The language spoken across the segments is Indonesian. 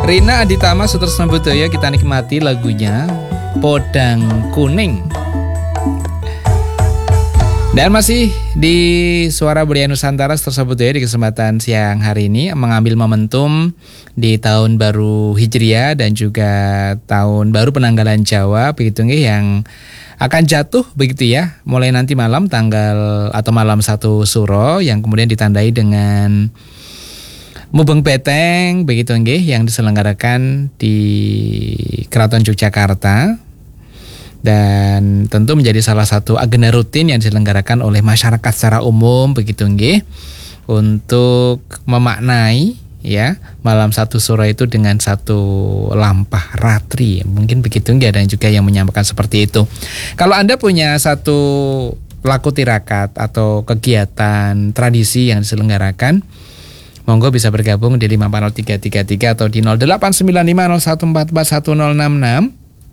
Rina Aditama Sutresna Budaya, kita nikmati lagunya Podang Kuning. Dan masih di Suara Budaya Nusantara Sutresna Budaya di kesempatan siang hari ini mengambil momentum di tahun baru Hijriah dan juga tahun baru penanggalan Jawa begitu nggih, yang akan jatuh begitu ya mulai nanti malam tanggal atau malam 1 Suro, yang kemudian ditandai dengan Mubeng Beteng begitu nggih, yang diselenggarakan di Keraton Yogyakarta dan tentu menjadi salah satu agenda rutin yang diselenggarakan oleh masyarakat secara umum begitu nggih, untuk memaknai ya malam 1 Suro itu dengan satu lampah ratri, mungkin begitu nggih, ada juga yang menyampaikan seperti itu. Kalau Anda punya satu laku tirakat atau kegiatan tradisi yang diselenggarakan, monggo bisa bergabung di 5403333 atau di 089501441066.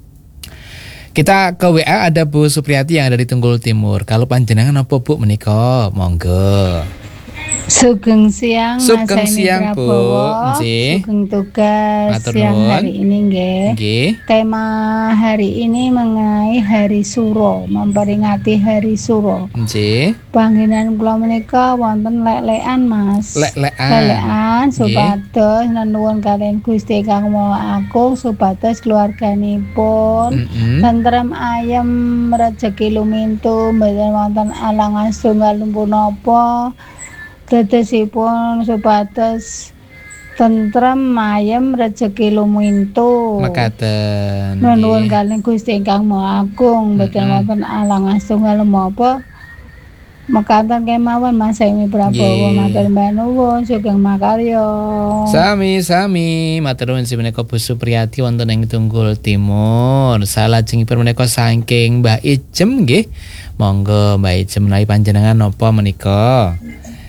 Kita ke WA, ada Bu Supriyati yang ada di Tunggul Timur. Kalau panjenengan apa Bu menika? Monggo. Sugeng siang, Sugeng siang Bu. Nggih. Sugeng tugas Matur siang nuwun. hari ini nggih. Nggih. Tema hari ini mengenai Hari Suro, memperingati Hari Suro. Nggih. Panggenan kula menika wonten lek-lekan Mas. Lek-lekan supados nuwun kalian Gusti Kang Maha Agung supados keluarganipun tentrem ayem rejeki lumintu mboten wonten alangan setunggal punapa. Dadosipun supados tentrem ayem rejeki lumintu. Mekaten. Nuwun kalian Gusti Kang Maha Agung mboten wonten alangan setunggal menapa. Mekaten kemawon Mas Emi Prabowo, matur nuwun, sugeng makarya. Sami-sami matur nuwun menika Bu Supriyati wonten ing Tunggul Timur. Salajengipun menika saking Mbak Ijem nggih. Monggo Mbak Ijem menawi panjenengan napa menika?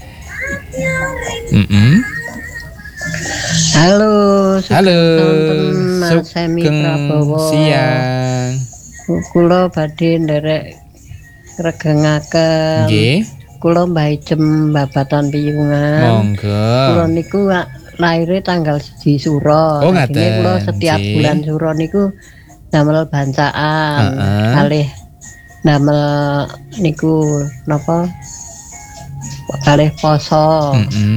Halo, Mas Emi Prabowo. Siang. Kula badhe nderek regengaken. Nggih. Kula Mbah Ijem babatan piyungan. Monggo. Kula niku laire tanggal 1 Suro. Oh, ngaten. Jadi kula setiap bulan Suro niku damel bancaan. Kalih damel niku napa? Kalih poso.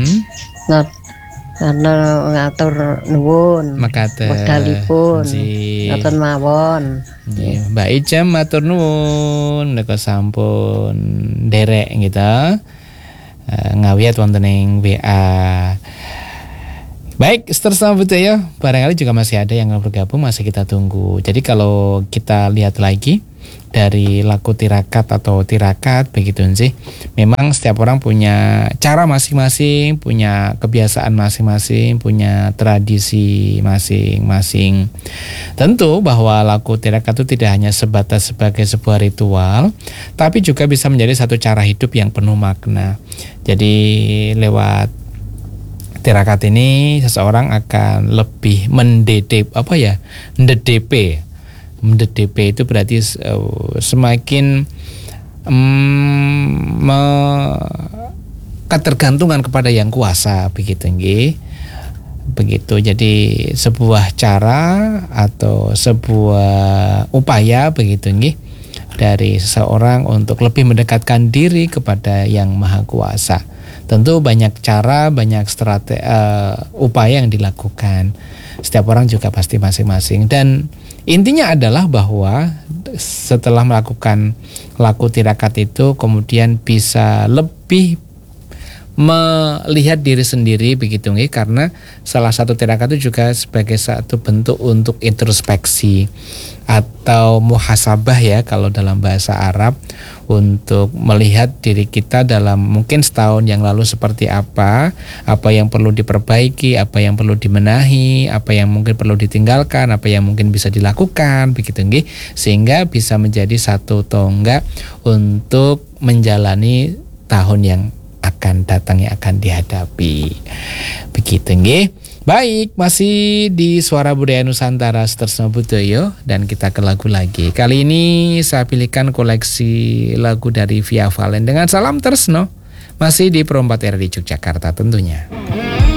Karena ngatur nuwun wekdalipun ngaten mawon. Mbak Ijem matur nuwun nek sampun nderek gitu ngawiyat wonten ing WA. Baik, seterusnya budaya barangkali juga masih ada yang bergabung, masih kita tunggu. Jadi kalau kita lihat lagi dari laku tirakat atau tirakat begitu sih, memang setiap orang punya cara masing-masing, punya kebiasaan masing-masing, punya tradisi masing-masing. Tentu bahwa laku tirakat itu tidak hanya sebatas sebagai sebuah ritual, tapi juga bisa menjadi satu cara hidup yang penuh makna. Jadi lewat tirakat ini seseorang akan lebih mendedepe. Mendedepe itu berarti semakin ketergantungan kepada yang kuasa begitu nggih. Begitu. Jadi sebuah cara atau sebuah upaya begitu nggih dari seseorang untuk lebih mendekatkan diri kepada yang maha kuasa. Tentu banyak cara, banyak strategi upaya yang dilakukan. Setiap orang juga pasti masing-masing, dan intinya adalah bahwa setelah melakukan laku tirakat itu kemudian bisa lebih melihat diri sendiri begitu nggih, karena salah satu tirakat itu juga sebagai satu bentuk untuk introspeksi atau muhasabah ya kalau dalam bahasa Arab, untuk melihat diri kita dalam mungkin setahun yang lalu seperti apa yang perlu diperbaiki, apa yang perlu dibenahi, apa yang mungkin perlu ditinggalkan, apa yang mungkin bisa dilakukan begitu nggih, sehingga bisa menjadi satu tonggak untuk menjalani tahun yang akan datang, yang akan dihadapi begitu nggih. Baik, masih di Suara Budaya Nusantara Sutresna Budaya, dan kita ke lagu lagi. Kali ini saya pilihkan koleksi lagu dari Via Valen dengan Salam Tresno, masih di Perompat RRI Yogyakarta tentunya.